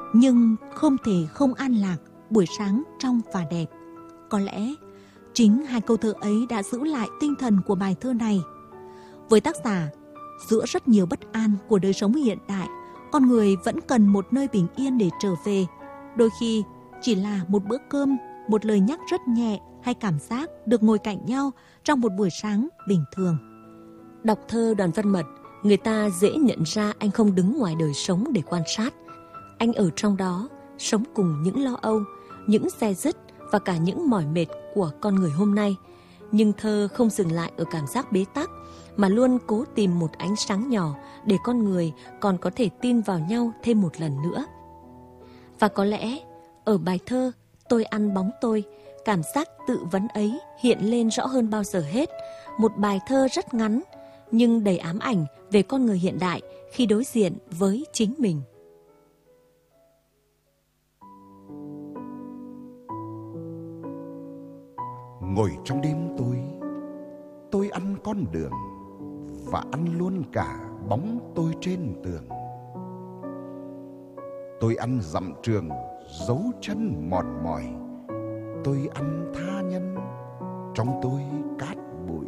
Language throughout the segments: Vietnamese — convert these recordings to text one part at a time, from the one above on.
nhưng không thể không an lạc buổi sáng trong và đẹp. Có lẽ chính hai câu thơ ấy đã giữ lại tinh thần của bài thơ này. Với tác giả, giữa rất nhiều bất an của đời sống hiện đại, con người vẫn cần một nơi bình yên để trở về. Đôi khi chỉ là một bữa cơm, một lời nhắc rất nhẹ hay cảm giác được ngồi cạnh nhau trong một buổi sáng bình thường. Đọc thơ Đoàn Văn Mật, người ta dễ nhận ra anh không đứng ngoài đời sống để quan sát. Anh ở trong đó, sống cùng những lo âu, những day dứt và cả những mỏi mệt của con người hôm nay. Nhưng thơ không dừng lại ở cảm giác bế tắc, mà luôn cố tìm một ánh sáng nhỏ để con người còn có thể tin vào nhau thêm một lần nữa. Và có lẽ, ở bài thơ Tôi ăn bóng tôi, cảm giác tự vấn ấy hiện lên rõ hơn bao giờ hết. Một bài thơ rất ngắn, nhưng đầy ám ảnh về con người hiện đại khi đối diện với chính mình. Ngồi trong đêm tôi ăn con đường và ăn luôn cả bóng tôi trên tường. Tôi ăn dặm trường, dấu chân mòn mỏi. Tôi ăn tha nhân, trong tôi cát bụi.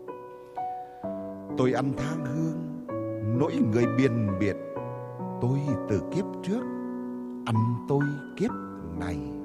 Tôi ăn thang hương, nỗi người biền biệt. Tôi từ kiếp trước, ăn tôi kiếp này.